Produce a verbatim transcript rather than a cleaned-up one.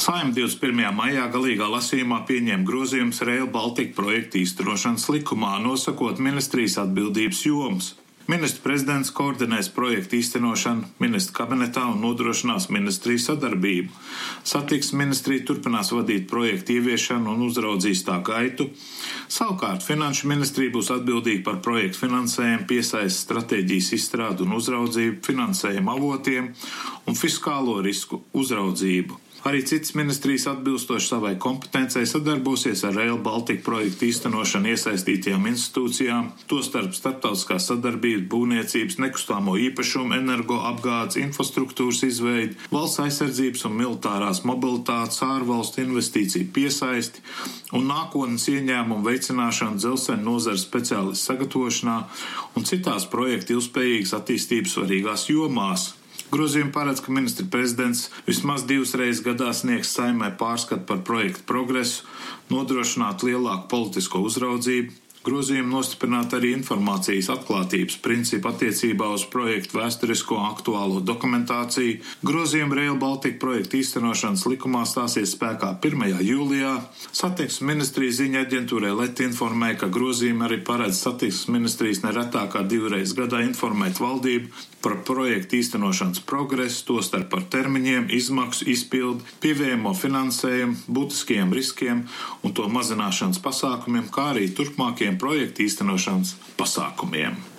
Saeima divdesmit pirmajā maijā galīgā lasījumā pieņēma grozījumus Rail Baltica projekta īstenošanas likumā, nosakot ministrijas atbildības jomas. Ministru prezidents koordinēs projektu īstenošanu ministru kabinetā un nodrošinās ministriju sadarbību. Satiksmes ministrija turpinās vadīt projektu ieviešanu un uzraudzīs tā gaitu. Savukārt Finanšu ministrija būs atbildīga par projektu finansējumu, piesaistes stratēģijas izstrādi un uzraudzību, finansējumu avotiem un fiskālo risku uzraudzību. Arī citas ministrijas atbilstoši savai kompetencei sadarbosies ar Rail Baltica projektu īstenošanu iesaistītajām institūcijām, tostarp starptautiskā sadarbība, būvniecības, nekustamo īpašumu, energoapgādes, infrastruktūras izveidi, valsts aizsardzības un militārās mobilitātes, ārvalstu investīciju piesaisti un nākotnes ieņēmumu veicināšanu dzelzceļa nozares speciālistu sagatavošanā un citās projektu ilgspējīgas attīstības svarīgās jomās. Grozījumi paredz, ka ministra prezidents vismaz divas reizes gadā sniegs Saeimai pārskatu par projektu progresu, nodrošināt lielāku politisko uzraudzību. Grozījumi nostiprināt arī informācijas atklātības principu attiecībā uz projektu vēsturisko aktuālo dokumentāciju. Grozījumi Rail Baltica projektu īstenošanas likumā stāsies spēkā pirmajā jūlijā. Satiksmes ministrijas ziņa aģentūrai Let informēja, ka grozījumi arī paredz satiksmes ministrijas neretākā divreiz gadā informēt valdību par projektu īstenošanas progresu, tostarp par termiņiem, izmaksu, izpildi, pieejamo finansējumu, būtiskajiem riskiem un to mazināšanas pasākumiem, kā arī turpmākajiem projektu īstenošanas pasākumiem.